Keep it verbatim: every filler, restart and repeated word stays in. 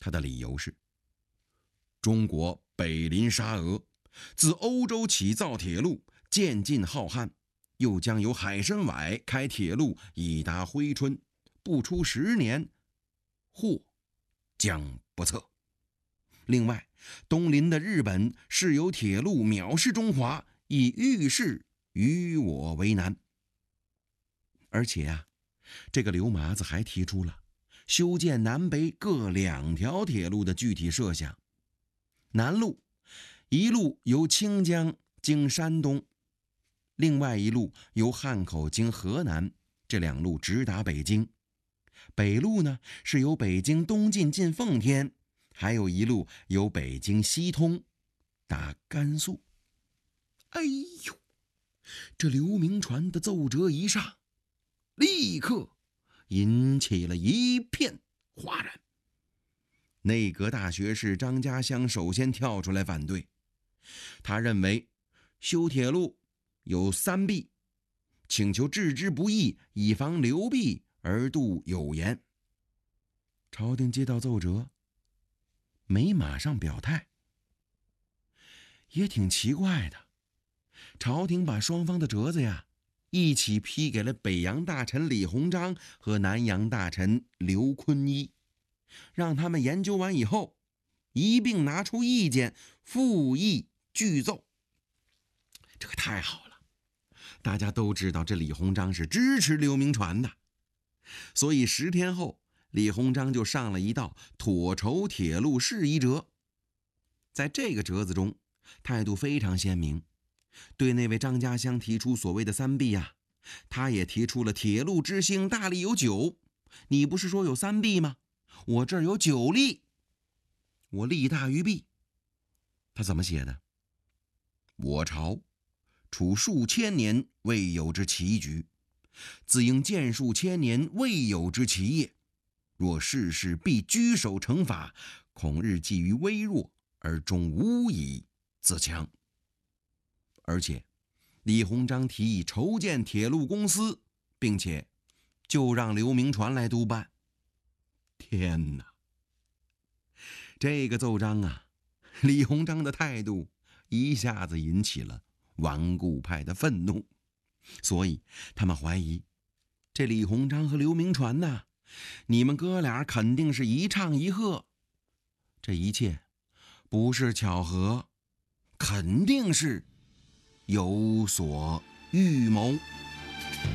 他的理由是：中国北临沙俄，自欧洲起造铁路，渐进浩瀚，又将由海参崴开铁路以达珲春，不出十年，祸将不测。另外，东邻的日本是由铁路藐视中华，以遇事与我为难。而且啊，这个刘麻子还提出了修建南北各两条铁路的具体设想。南路一路由清江经山东，另外一路由汉口经河南，这两路直达北京。北路呢，是由北京东进进奉天，还有一路由北京西通打甘肃。哎呦，这刘铭传的奏折一上，立刻引起了一片哗然。内阁大学士张家乡首先跳出来反对，他认为修铁路有三弊，请求置之不义，以防流弊而度有言。朝廷接到奏折，没马上表态，也挺奇怪的。朝廷把双方的折子呀一起批给了北洋大臣李鸿章和南洋大臣刘坤一，让他们研究完以后一并拿出意见，复议具奏。这个太好了，大家都知道这李鸿章是支持刘铭传的，所以十天后李鸿章就上了一道妥筹铁路事宜折。在这个折子中态度非常鲜明，对那位张家乡提出所谓的三弊啊，他也提出了铁路之兴，大利有九，你不是说有三弊吗？我这儿有九利，我利大于弊。他怎么写的？我朝处数千年未有之奇局，自应建数千年未有之奇业，若世事必居守成法，恐日基于微弱，而终无以自强。而且李鸿章提议筹建铁路公司，并且就让刘铭传来督办。天哪，这个奏章啊，李鸿章的态度一下子引起了顽固派的愤怒，所以他们怀疑这李鸿章和刘铭传呐，你们哥俩肯定是一唱一和，这一切不是巧合，肯定是有所预谋。